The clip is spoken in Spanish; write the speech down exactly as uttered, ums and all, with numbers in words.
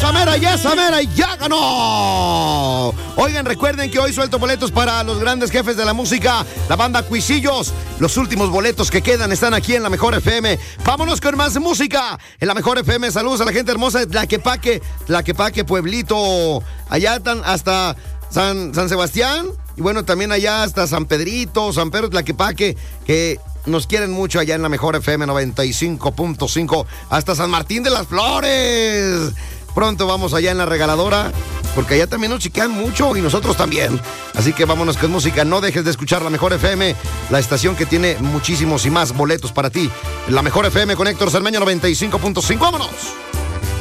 esa mera, y esa mera, ya ganó. Oigan, recuerden que hoy suelto boletos para los grandes jefes de la música, la banda Cuisillos. Los últimos boletos que quedan están aquí en La Mejor F M. Vámonos con más música en La Mejor F M. Saludos a la gente hermosa de Tlaquepaque, Tlaquepaque, Pueblito, allá están hasta San, San Sebastián, y bueno, también allá hasta San Pedrito, San Pedro Tlaquepaque, que nos quieren mucho allá en La Mejor F M noventa y cinco punto cinco, hasta San Martín de las Flores. Pronto vamos allá en la regaladora, porque allá también nos chiquean mucho y nosotros también. Así que vámonos con música. No dejes de escuchar La Mejor F M, la estación que tiene muchísimos y más boletos para ti. La Mejor F M con Héctor Cermeño noventa y cinco punto cinco. ¡Vámonos!